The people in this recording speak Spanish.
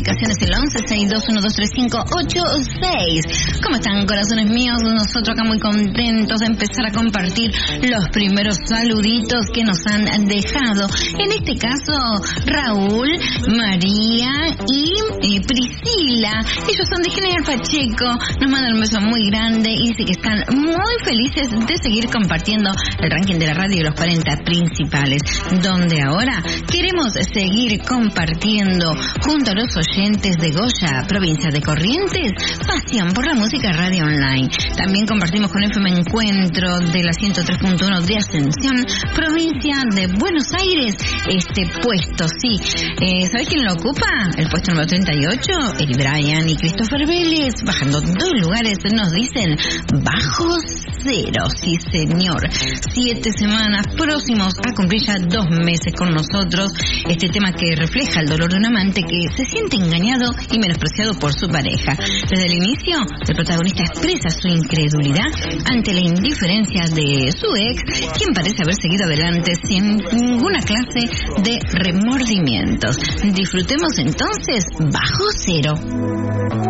comunicaciones el 1162123586. ¿Cómo están, corazones míos? Nosotros acá muy contentos de empezar a compartir los primeros saluditos que nos han dejado. En este caso, Raúl, María y Priscila. Ellos son de General Pacheco. Nos mandan un beso muy grande y dice que están muy felices de seguir compartiendo el ranking de la radio de los 40 principales, donde ahora queremos seguir compartiendo junto a los oyentes de Goya, provincia de Corrientes, pasión por la música radio online. También compartimos con FM Encuentro de la 103.1 de Ascensión, provincia de Buenos Aires, este puesto, sí. ¿Sabés quién lo ocupa? El puesto número 38, Eli Bryan y Christopher Vélez, bajando 2 lugares, nos dicen bajo cero, sí señor. 7 semanas, próximos a cumplir ya 2 meses con nosotros. Este tema que refleja el dolor de un amante que se siente engañado y menospreciado por su pareja. Desde el inicio, el protagonista expresa su incredulidad ante la indiferencia de su ex, quien parece haber seguido adelante sin ninguna clase de remordimientos. Disfrutemos entonces Bajo Cero.